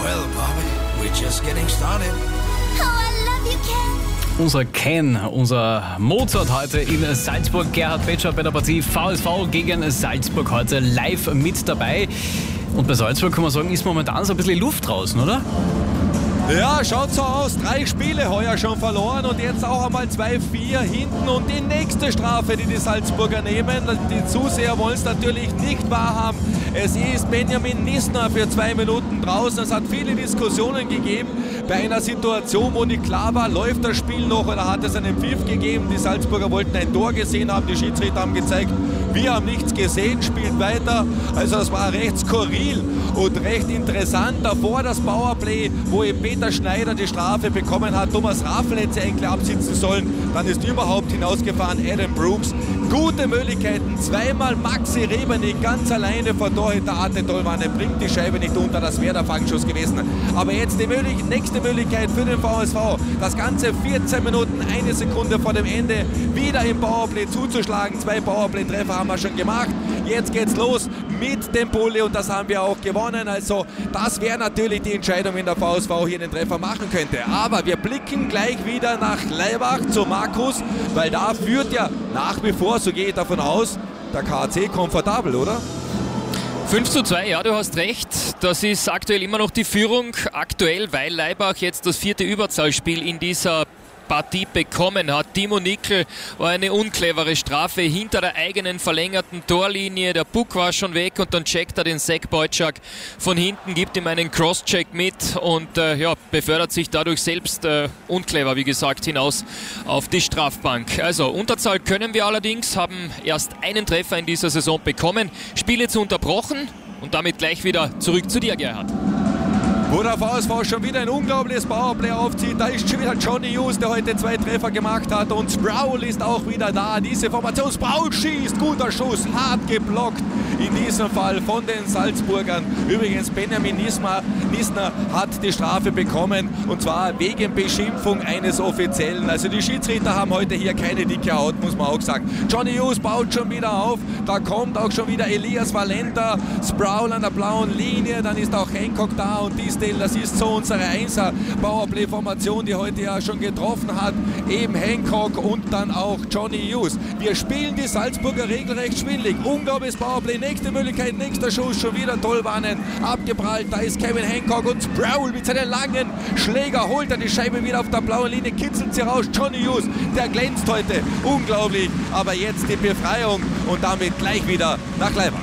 Well, Bobby, we're just getting started. Oh, I love you, Ken. Unser Ken, unser Mozart heute in Salzburg. Gerhard Betscher bei der Partie VSV gegen Salzburg heute live mit dabei. Und bei Salzburg kann man sagen, ist momentan so ein bisschen Luft draußen, oder? Ja, schaut so aus. 3 Spiele heuer schon verloren und jetzt auch einmal 2-4 hinten. Und die nächste Strafe, die Salzburger nehmen, die Zuseher wollen es natürlich nicht wahrhaben. Es ist Benjamin Nisner für 2 Minuten draußen. Es hat viele Diskussionen gegeben bei einer Situation, wo nicht klar war, läuft das Spiel noch oder hat es einen Pfiff gegeben. Die Salzburger wollten ein Tor gesehen haben, die Schiedsrichter haben gezeigt, wir haben nichts gesehen, spielt weiter. Also das war recht skurril und recht interessant. Davor das Powerplay, wo eben Peter Schneider die Strafe bekommen hat. Thomas Raffel hätte sie eigentlich absitzen sollen. Dann ist überhaupt hinausgefahren Adam Brooks. Gute Möglichkeiten. Zweimal Maxi Rebernik ganz alleine vor Torhüter Arte Tolwane. Bringt die Scheibe nicht unter. Das wäre der Fangschuss gewesen. Aber jetzt die nächste Möglichkeit für den VSV. Das Ganze 14 Minuten, 1 Sekunde vor dem Ende. Wieder im Powerplay zuzuschlagen. 2 Powerplay-Treffer haben wir schon gemacht. Jetzt geht's los mit dem Bulli und das haben wir auch gewonnen. Also das wäre natürlich die Entscheidung, wenn der VSV hier den Treffer machen könnte. Aber wir blicken gleich wieder nach Laibach zu Markus, weil da führt ja nach wie vor, so gehe ich davon aus, der KAC komfortabel, oder? 5:2, ja, du hast recht. Das ist aktuell immer noch die Führung. Aktuell, weil Laibach jetzt das 4. Überzahlspiel in dieser Partie bekommen hat. Timo Nickel war eine unclevere Strafe hinter der eigenen verlängerten Torlinie. Der Puck war schon weg und dann checkt er den Zach Boyczak von hinten, gibt ihm einen Crosscheck mit und befördert sich dadurch selbst unclever, wie gesagt, hinaus auf die Strafbank. Also Unterzahl können wir allerdings, haben erst einen Treffer in dieser Saison bekommen. Spiel jetzt unterbrochen und damit gleich wieder zurück zu dir, Gerhard. Wo der VSV schon wieder ein unglaubliches Powerplay aufzieht. Da ist schon wieder Johnny Hughes, der heute 2 Treffer gemacht hat. Und Sproul ist auch wieder da. Diese Formation, Sproul schießt, guter Schuss, hart geblockt. In diesem Fall von den Salzburgern. Übrigens, Benjamin Nisner hat die Strafe bekommen. Und zwar wegen Beschimpfung eines Offiziellen. Also die Schiedsrichter haben heute hier keine dicke Haut, muss man auch sagen. Johnny Hughes baut schon wieder auf. Da kommt auch schon wieder Elias Valenta. Sproul an der blauen Linie. Dann ist auch Hancock da und das ist so unsere 1er Powerplay-Formation, die heute ja schon getroffen hat. Eben Hancock und dann auch Johnny Hughes. Wir spielen die Salzburger regelrecht schwindlig. Unglaubliches Powerplay. Nächste Möglichkeit, nächster Schuss, schon wieder Tollwannen abgeprallt. Da ist Kevin Hancock und Sproul mit seinen langen Schläger holt er die Scheibe wieder auf der blauen Linie, kitzelt sie raus. Johnny Hughes, der glänzt heute. Unglaublich. Aber jetzt die Befreiung und damit gleich wieder nach Laibach.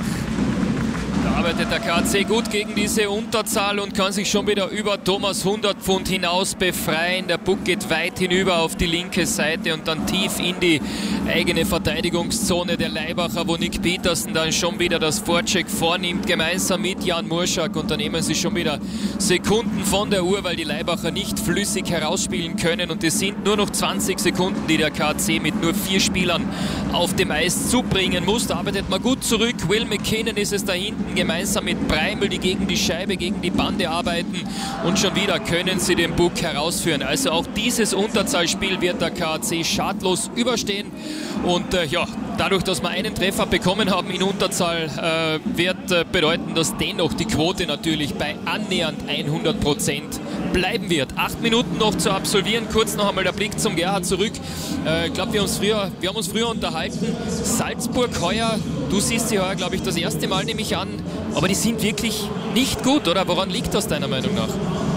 Da arbeitet der KAC gut gegen diese Unterzahl und kann sich schon wieder über Thomas 100 Pfund hinaus befreien. Der Puck geht weit hinüber auf die linke Seite und dann tief in die eigene Verteidigungszone der Laibacher, wo Nick Petersen dann schon wieder das Vorcheck vornimmt, gemeinsam mit Jan Murschak. Und dann nehmen sie schon wieder Sekunden von der Uhr, weil die Laibacher nicht flüssig herausspielen können. Und es sind nur noch 20 Sekunden, die der KAC mit nur 4 Spielern auf dem Eis zubringen muss. Da arbeitet man gut zurück. Will McKinnon ist es da hinten, gemeinsam mit Breimel, die gegen die Scheibe, gegen die Bande arbeiten und schon wieder können sie den Puck herausführen. Also auch dieses Unterzahlspiel wird der KAC schadlos überstehen und dadurch, dass wir einen Treffer bekommen haben in Unterzahl, wird bedeuten, dass dennoch die Quote natürlich bei annähernd 100% bleiben wird. 8 Minuten noch zu absolvieren. Kurz noch einmal der Blick zum Gerhard zurück. Ich glaube, wir haben uns früher unterhalten. Salzburg heuer, du siehst sie heuer, glaube ich, das erste Mal, nehme ich an. Aber die sind wirklich nicht gut, oder? Woran liegt das deiner Meinung nach?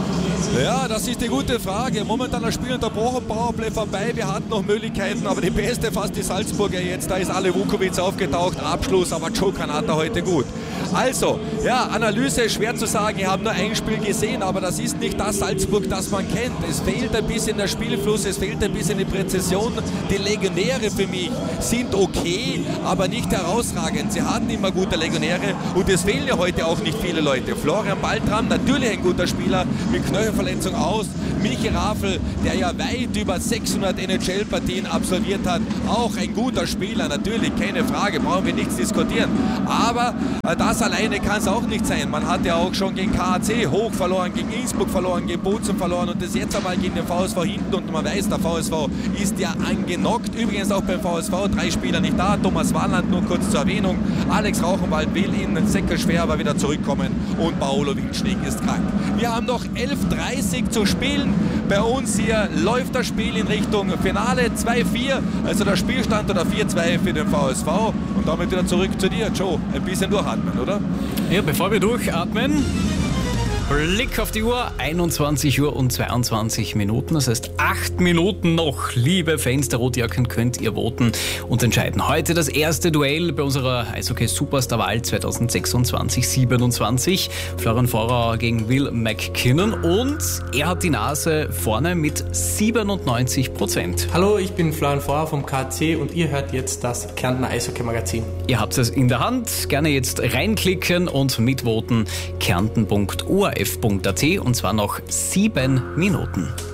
Ja, das ist die gute Frage. Momentan das Spiel unterbrochen, Powerplay vorbei. Wir hatten noch Möglichkeiten, aber die beste fast die Salzburger jetzt. Da ist Ale Vukovic aufgetaucht, Abschluss, aber Jokan hat er heute gut. Also, ja, Analyse, schwer zu sagen. Ich habe nur ein Spiel gesehen, aber das ist nicht das Salzburg, das man kennt. Es fehlt ein bisschen der Spielfluss, es fehlt ein bisschen die Präzision. Die Legionäre für mich sind okay, aber nicht herausragend. Sie hatten immer gute Legionäre und es fehlen ja heute auch nicht viele Leute. Florian Baltram, natürlich ein guter Spieler, mit Schulterverletzung aus. Michi Raffl, der ja weit über 600 NHL-Partien absolviert hat, auch ein guter Spieler, natürlich, keine Frage, brauchen wir nichts diskutieren. Aber das alleine kann es auch nicht sein. Man hat ja auch schon gegen KAC hoch verloren, gegen Innsbruck verloren, gegen Bochum verloren und das jetzt einmal gegen den VSV hinten und man weiß, der VSV ist ja angenockt. Übrigens auch beim VSV 3 Spieler nicht da. Thomas Warland nur kurz zur Erwähnung. Alex Rauchenwald will in Säckelschwer aber wieder zurückkommen und Paolo Winschnig ist krank. Wir haben noch 11:30 zu spielen. Bei uns hier läuft das Spiel in Richtung Finale 2-4, also der Spielstand oder 4-2 für den VSV. Und damit wieder zurück zu dir, Joe. Ein bisschen durchatmen, oder? Ja, bevor wir durchatmen, Blick auf die Uhr, 21:22 Minuten, das heißt 8 Minuten noch. Liebe Fans der Rotjacken, könnt ihr voten und entscheiden. Heute das erste Duell bei unserer Eishockey-Superstar-Wahl 2026-27. Florian Vorauer gegen Will McKinnon und er hat die Nase vorne mit 97%. Hallo, ich bin Florian Vorauer vom KC und ihr hört jetzt das Kärntner Eishockey-Magazin. Ihr habt es in der Hand, gerne jetzt reinklicken und mitvoten, kärnten.orf.at und zwar noch 7 Minuten.